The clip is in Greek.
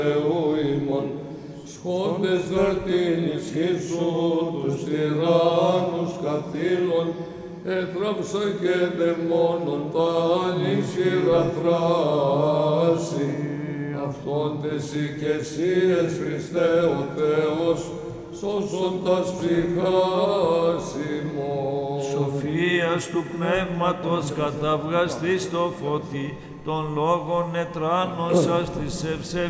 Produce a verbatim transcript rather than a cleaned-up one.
Θεού ημών, σχόντες γαρτίνης Ιησού, τους τυράννους καθήλων, έτραψα και δαιμόνων τα ανήσυρα θράση. Αυτόν τες οικεσίες, Χριστέ ο Θεός, σώσοντας ψυχάς ημών. Σοφίας του Πνεύματος καταβγαστής το φωτί, των λόγων ετράνωσας της ευσεβίας